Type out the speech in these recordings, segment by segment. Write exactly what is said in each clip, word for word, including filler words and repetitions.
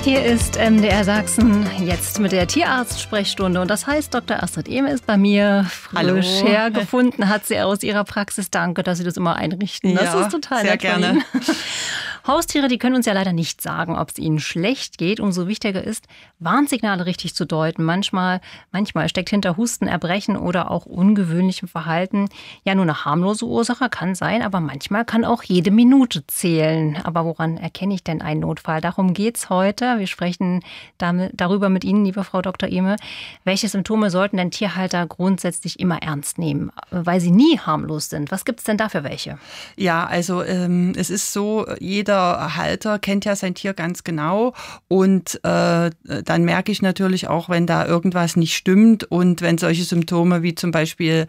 Hier ist M D R Sachsen, jetzt mit der Tierarzt-Sprechstunde. Und das heißt, Doktor Astrid Ehme ist bei mir frisch hergefunden, hat sie aus ihrer Praxis. Danke, dass Sie das immer einrichten. Das ja, ist total sehr nett gerne. von Ihnen. Haustiere, die können uns ja leider nicht sagen, ob es ihnen schlecht geht. Umso wichtiger ist, Warnsignale richtig zu deuten. Manchmal, manchmal steckt hinter Husten, Erbrechen oder auch ungewöhnlichem Verhalten ja nur eine harmlose Ursache, kann sein, aber manchmal kann auch jede Minute zählen. Aber woran erkenne ich denn einen Notfall? Darum geht's heute. Wir sprechen damit, darüber mit Ihnen, liebe Frau Doktor Ehme. Welche Symptome sollten denn Tierhalter grundsätzlich immer ernst nehmen, weil sie nie harmlos sind? Was gibt's denn da für welche? Ja, also ähm, es ist so, jeder Halter kennt ja sein Tier ganz genau und äh, dann merke ich natürlich auch, wenn da irgendwas nicht stimmt und wenn solche Symptome wie zum Beispiel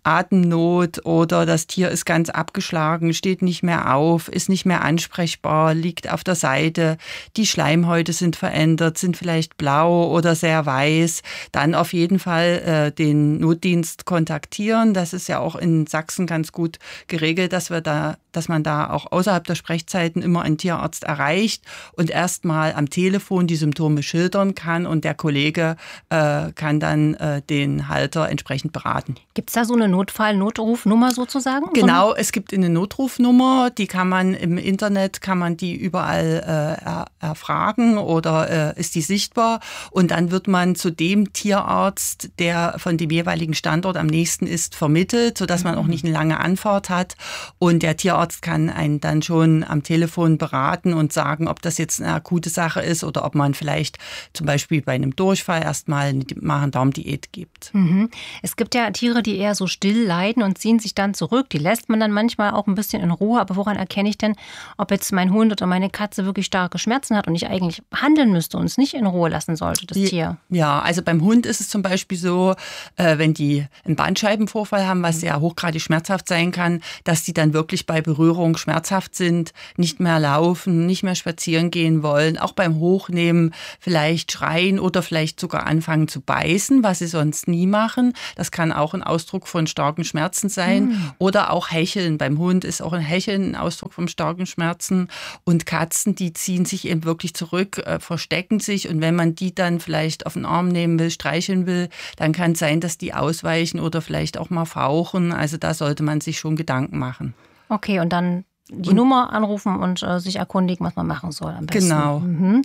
Atemnot oder das Tier ist ganz abgeschlagen, steht nicht mehr auf, ist nicht mehr ansprechbar, liegt auf der Seite, die Schleimhäute sind verändert, sind vielleicht blau oder sehr weiß, dann auf jeden Fall äh, den Notdienst kontaktieren. Das ist ja auch in Sachsen ganz gut geregelt, dass wir da, dass man da auch außerhalb der Sprechzeiten immer einen Tierarzt erreicht und erstmal am Telefon die Symptome schildern kann und der Kollege äh, kann dann äh, den Halter entsprechend beraten. Gibt es da so eine Notfall-Notrufnummer sozusagen? Genau, es gibt eine Notrufnummer, die kann man im Internet, kann man die überall äh, er, erfragen oder äh, ist die sichtbar und dann wird man zu dem Tierarzt, der von dem jeweiligen Standort am nächsten ist, vermittelt, sodass man auch nicht eine lange Anfahrt hat und der Tierarzt kann einen dann schon am Telefon beraten und sagen, ob das jetzt eine akute Sache ist oder ob man vielleicht zum Beispiel bei einem Durchfall erstmal eine Magen-Darm-Diät gibt. Mhm. Es gibt ja Tiere, die eher so still leiden und ziehen sich dann zurück. Die lässt man dann manchmal auch ein bisschen in Ruhe. Aber woran erkenne ich denn, ob jetzt mein Hund oder meine Katze wirklich starke Schmerzen hat und ich eigentlich handeln müsste und es nicht in Ruhe lassen sollte, das die, Tier? Ja, also beim Hund ist es zum Beispiel so, äh, wenn die einen Bandscheibenvorfall haben, was ja hochgradig schmerzhaft sein kann, dass die dann wirklich bei Berührung schmerzhaft sind, nicht mehr laufen, nicht mehr spazieren gehen wollen, auch beim Hochnehmen vielleicht schreien oder vielleicht sogar anfangen zu beißen, was sie sonst nie machen. Das kann auch ein Ausdruck von starken Schmerzen sein. Mhm. Oder auch Hecheln. Beim Hund ist auch ein Hecheln ein Ausdruck von starken Schmerzen. Und Katzen, die ziehen sich eben wirklich zurück, äh, verstecken sich. Und wenn man die dann vielleicht auf den Arm nehmen will, streicheln will, dann kann es sein, dass die ausweichen oder vielleicht auch mal fauchen. Also da sollte man sich schon Gedanken machen. Okay, und dann die und, Nummer anrufen und äh, sich erkundigen, was man machen soll am besten. Genau. Mhm.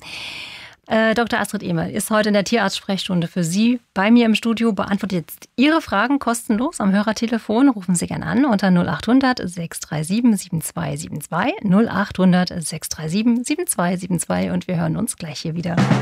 Äh, Doktor Astrid Ehme ist heute in der Tierarzt-Sprechstunde für Sie bei mir im Studio. Beantwortet jetzt Ihre Fragen kostenlos am Hörertelefon. Rufen Sie gerne an unter null acht hundert sechs drei sieben sieben zwei sieben zwei, null acht hundert sechs drei sieben sieben zwei sieben zwei und wir hören uns gleich hier wieder.